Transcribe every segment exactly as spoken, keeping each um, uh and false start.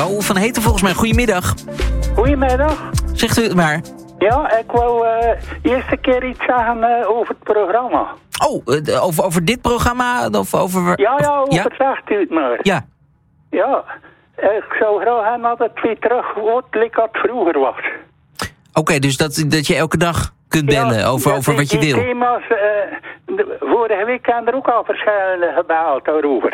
Oh, Van Heten volgens mij. Goedemiddag. Goedemiddag. Zegt u het maar. Ja, ik wou uh, eerst een keer iets zeggen uh, over het programma. Oh, uh, over, over dit programma? Of over... Ja, ja, over ja? zegt u het maar. Ja. Ja, ik zou graag hebben dat het weer terug wordt, like het vroeger was. Oké, okay, dus dat, dat je elke dag kunt bellen ja, over, over wat je die wil. Thema's, uh, de, vorige week hebben er ook al verschillende gebeld daarover.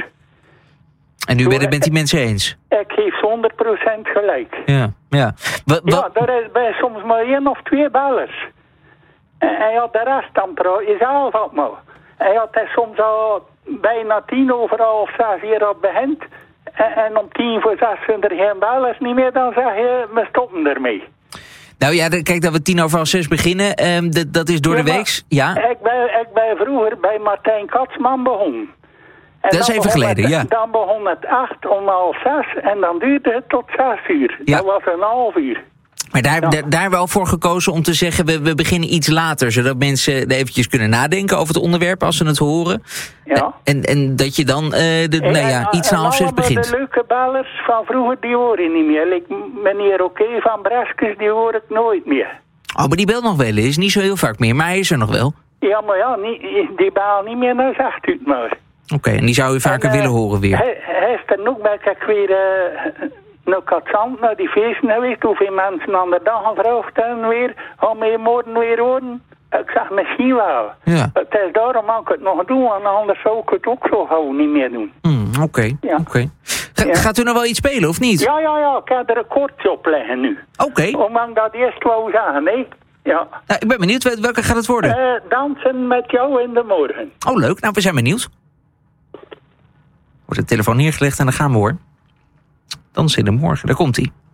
En nu ben je het met die mensen eens? Ik geef honderd procent gelijk. Ja, ja. Wat, wat... Ja, er is bij soms maar één of twee bellers. En, en ja, de rest dan trouw je zelf op maar. En ja, het is soms al bijna tien over half zes hier dat begint. En, en om tien voor zes zijn er geen bellers niet meer, dan zeg je, we stoppen ermee. Nou ja, kijk, dat we tien over half zes beginnen, um, dat, dat is door ja, de week. Ja. Ik ben, ik ben vroeger bij Martijn Katsman begonnen. En dat is even geleden, het, ja. Dan begon het acht om half zes en dan duurde het tot zes uur. Ja. Dat was een half uur. Maar daar, ja. daar, daar wel voor gekozen om te zeggen, we, we beginnen iets later. Zodat mensen eventjes kunnen nadenken over het onderwerp als ze het horen. Ja. En, en dat je dan uh, de, en, nou ja, iets na half zes begint. De leuke bellers van vroeger, die hoor je niet meer. Like meneer Oké van Breskes, die hoor ik nooit meer. Oh, maar die belt nog wel eens. Niet zo heel vaak meer, maar hij is er nog wel. Ja, maar ja, niet, die bel niet meer, dan zegt u het maar. Oké, okay, en die zou u vaker en, uh, willen horen weer. Hij, hij is er nog bij, ik weer uh, naar Katzand, naar die feesten geweest. Hoeveel mensen aan de dag gevraagd en weer, gaan we morgen weer horen? Ik zeg misschien wel. Ja. Het is daarom dat ik het nog doen, want anders zou ik het ook zo gauw niet meer doen. Mm, Oké, okay. ja. okay. Ga, ja. Gaat u nou wel iets spelen, of niet? Ja, ja, ja, ik ga er een koortje op leggen nu. Oké. Okay. Omdat ik dat eerst wou zeggen, nee. Ja. Nou, ik ben benieuwd, welke gaat het worden? Uh, dansen met jou in de morgen. Oh, leuk. Nou, we zijn benieuwd. Wordt de telefoon neergelegd en dan gaan we hoor. Dansen in de morgen, daar komt-ie.